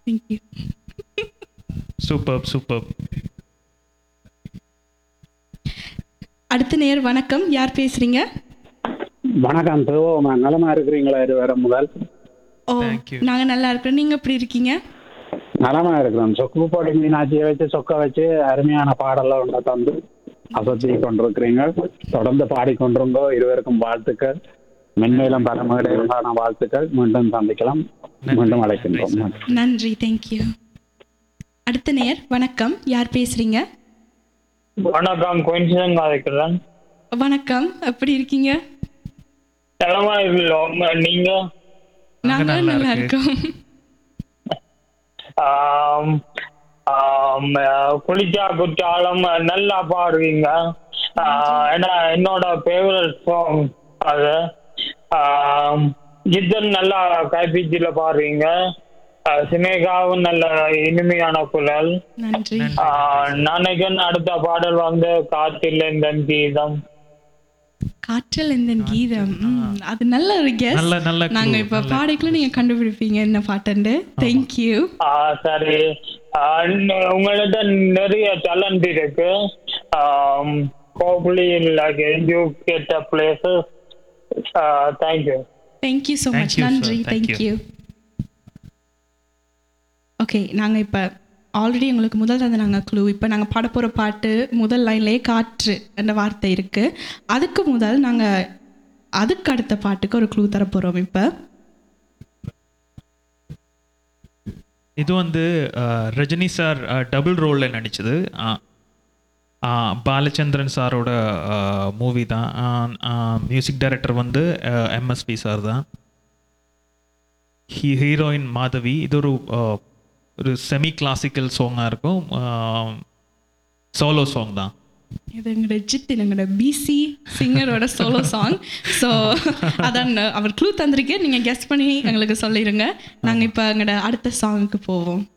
Thank you. Super. அடுத்த நேர் வணக்கம், யார் பேசுறீங்க? வணக்கம் சிவகுமா, நலமா இருக்கிறீங்களா? இருவர முதல் ஓ, Thank you. நாங்க நல்லா இருக்கிறோம். நீங்க எப்படி இருக்கீங்க? நலமா இருக்கிறோம். சொக்கு போட்டு மீனாட்சியை வச்சு சொக்க வச்சு அருமையான பாடலாம் ஒன்றை தந்து அசத்தி கொண்டிருக்கிறீங்க. தொடர்ந்து பாடிக்கொண்டிருங்கோ. இருவருக்கும் வாழ்த்துக்கள். மென்மேலும் பல மகளிருக்கான வாழ்த்துக்கள். மீண்டும் சந்திக்கலாம். மீண்டும் அழைக்கின்றோம். நன்றி, தேங்க்யூ. அடுத்த நேர் வணக்கம், யார் பேசுறீங்க? வணக்கம், கொஞ்சம் இருக்கிறேன். வணக்கம், எப்படி இருக்கீங்க? நலமா இருக்கிறோம். நீங்க? நாங்க நல்லா இருக்கோம். குளிச்சா குற்றாலம் நல்லா பாடுவீங்க. ஏன்னா என்னோட ஃபேவரட் சாங் அது. ஜித்தன் நல்லா கைப்பீச்சில பாடுவீங்க. சினேகாவும் நல்ல இனிமையான குரல். நன்றி. நாளைக்கு அடுத்த பாடல் வந்து காற்றில் இந்த கீதம். காற்றல் இந்த கீதம். அது நல்ல ஒரு கெஸ். நல்ல நாங்க இப்ப பாடிக்குள்ள நீங்க கண்டுபிடிப்பீங்க என்ன பாட்டுன்னு. தேங்க்யூ. சரி, உங்கள்ட்ட நிறைய டேலண்ட் இருக்கு. Hopefully like you get a places. Thank you. Thank you so much. Thank you, நன்றி, sir. Thank you. Thank you. Okay, நாங்கள் இப்போ ஆல்ரெடி உங்களுக்கு முதல் தந்து நாங்கள் க்ளூ. இப்போ நாங்கள் பாட போகிற பாட்டு முதல் லைன்லேயே காற்று என்ற வார்த்தை இருக்குது. அதுக்கு முதல் நாங்கள் அதுக்கு அடுத்த பாட்டுக்கு ஒரு க்ளூ தர போகிறோம். இப்போ இது வந்து ரஜினி சார் டபுள் ரோலில் நடிச்சது. பாலச்சந்திரன் சாரோட மூவி தான். மியூசிக் டைரக்டர் வந்து எம்எஸ்பி சார் தான். ஹீரோயின் மாதவி. இது ஒரு செமி கிளாசிக்கல் சாங்காக இருக்கும். சோலோ சாங் தான் இது. எங்களோட ஜித்தின், எங்களோட பிசி சிங்கரோட சோலோ சாங். ஸோ அதான் அவர் க்ளூ தந்திருக்கு. நீங்கள் கெஸ் பண்ணி எங்களுக்கு சொல்லிடுங்க. நாங்கள் இப்போ எங்களோட அடுத்த சாங்குக்கு போவோம்.